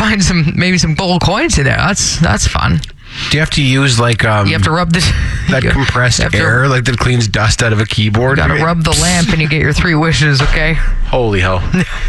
find maybe some gold coins in there. That's fun. Do you have to use like You have to rub that compressed air like that cleans dust out of a keyboard? You gotta rub the lamp and you get your 3 wishes, okay? Holy hell.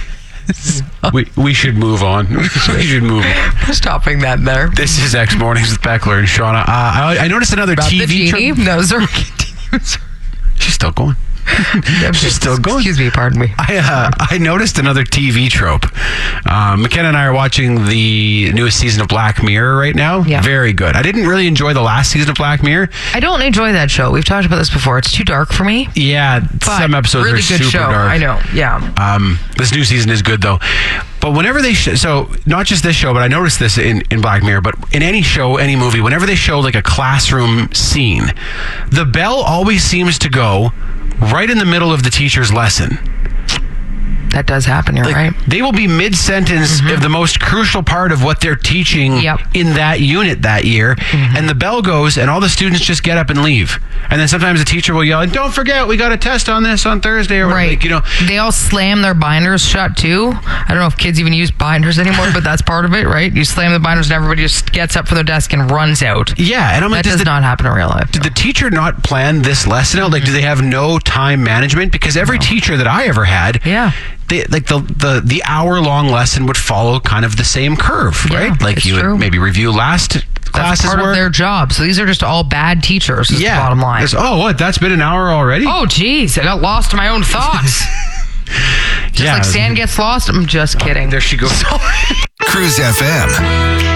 We should move on. We should move on. Stopping that there. This is X Mornings with Beckler and Shauna. I noticed another About TV the genie? No, sorry. She's still going. She's still going. Excuse me, pardon me. I noticed another TV trope. McKenna and I are watching the newest season of Black Mirror right now. Yeah. Very good. I didn't really enjoy the last season of Black Mirror. I don't enjoy that show. We've talked about this before. It's too dark for me. Yeah, some episodes really are good super show. dark. I know. Yeah. This new season is good though. But whenever they so not just this show, but I noticed this in Black Mirror, but in any show, any movie, whenever they show like a classroom scene, the bell always seems to go right in the middle of the teacher's lesson. That does happen, you're right. They will be mid-sentence of the most crucial part of what they're teaching in that unit that year, and the bell goes, and all the students just get up and leave. And then sometimes the teacher will yell, and don't forget, we got a test on this on Thursday. Or right. Like, you know. They all slam their binders shut, too. I don't know if kids even use binders anymore, but that's part of it, right? You slam the binders, and everybody just gets up from their desk and runs out. Yeah, and I'm like, that does not happen in real life. Did the teacher not plan this lesson out? Like, do they have no time management? Because every teacher that I ever had, the hour-long lesson would follow kind of the same curve, right? Like you would maybe review last class's That's part work. of their job. So these are just all bad teachers, is the bottom line. What? That's been an hour already? Oh, geez. I got lost in my own thoughts. Just like sand gets lost. I'm just kidding. There she goes. Cruise FM.